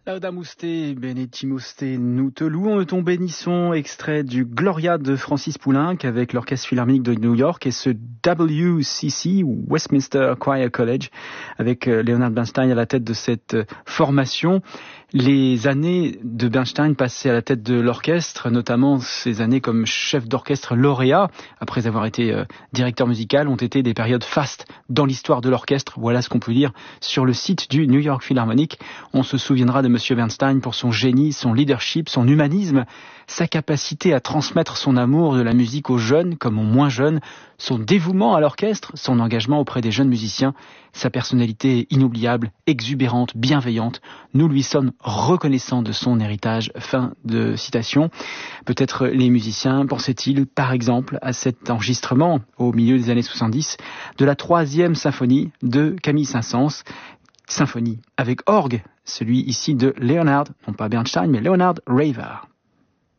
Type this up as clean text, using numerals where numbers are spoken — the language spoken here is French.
Laudamuste, benedimuste, nous te louons et ton bénisson, extrait du Gloria de Francis Poulenc avec l'Orchestre Philharmonique de New York et ce WCC, Westminster Choir College, avec Leonard Bernstein à la tête de cette formation. Les années de Bernstein passées à la tête de l'orchestre, notamment ses années comme chef d'orchestre lauréat, après avoir été directeur musical, ont été des périodes fastes dans l'histoire de l'orchestre. Voilà ce qu'on peut lire sur le site du New York Philharmonic. On se souviendra de Monsieur Bernstein pour son génie, son leadership, son humanisme, sa capacité à transmettre son amour de la musique aux jeunes comme aux moins jeunes, son dévouement à l'orchestre, son engagement auprès des jeunes musiciens, sa personnalité inoubliable, exubérante, bienveillante. Nous lui sommes reconnaissants de son héritage. Fin de citation. Peut-être les musiciens pensaient-ils, par exemple, à cet enregistrement au milieu des années 70 de la 3e symphonie de Camille Saint-Saëns, symphonie avec orgue, celui ici de Leonard, non pas Bernstein, mais Leonard Raver.